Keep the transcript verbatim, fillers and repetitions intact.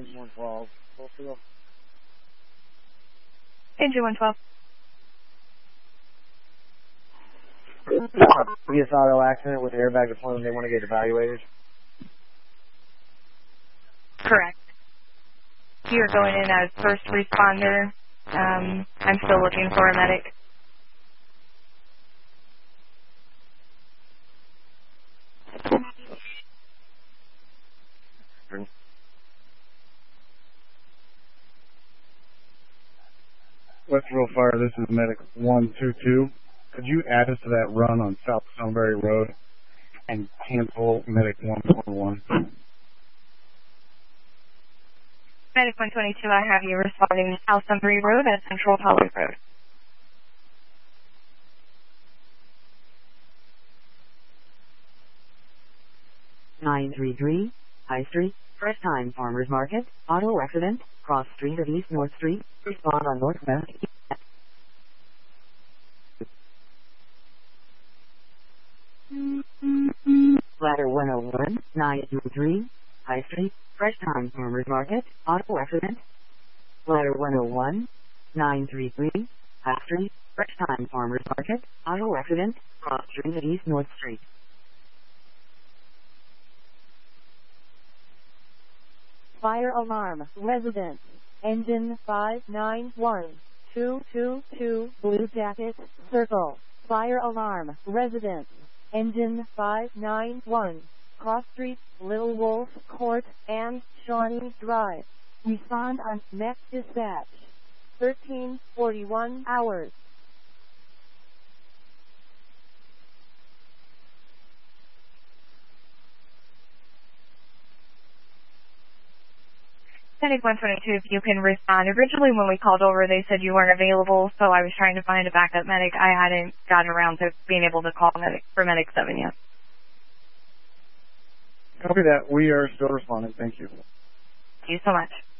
one twelve. Engine one twelve. Previous auto accident with airbag deployment. They want to get evaluated. Correct. You're going in as first responder. Um, I'm still looking for a medic. West Rural Fire, this is Medic one two two. Could you add us to that run on South Sunbury Road and cancel Medic one four one? Medic one twenty-two, I have you responding to South Sunbury Road at Central Hollow Road. nine three three, High Street, Fresh Time Farmers Market, auto accident, cross street of East North Street, respond on northwest. Ladder one oh one, nine two three, High Street, Fresh Time Farmers Market, auto accident. Ladder one oh one, nine three three, High Street, Fresh Time Farmers Market, auto accident, cross street of East North Street. Fire alarm, residence, engine five nine one, two two two, Blue Jacket, circle. Fire alarm, residence, engine five nine one, Cross Street, Little Wolf Court, and Shawnee Drive. Respond on Met Dispatch. thirteen forty-one hours. Medic one twenty-two, if you can respond. Originally when we called over, they said you weren't available, so I was trying to find a backup medic. I hadn't gotten around to being able to call medic for Medic seven yet. Copy that. We are still responding. Thank you. Thank you so much.